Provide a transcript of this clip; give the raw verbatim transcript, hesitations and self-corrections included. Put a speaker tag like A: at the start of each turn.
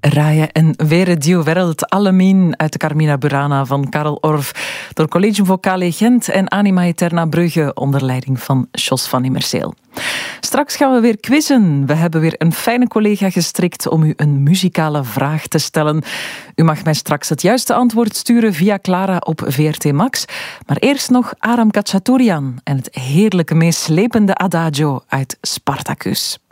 A: Raaien en Weer Dio Wereld Allemin uit de Carmina Burana van Karel Orff door Collegium Vocale Gent en Anima Eterna Brugge onder leiding van Jos van Immerseel. Straks gaan we weer quizzen. We hebben weer een fijne collega gestrikt om u een muzikale vraag te stellen. U mag mij straks het juiste antwoord sturen via Clara op V R T Max. Maar eerst nog Aram Khachaturian en het heerlijke meeslepende Adagio uit Spartacus.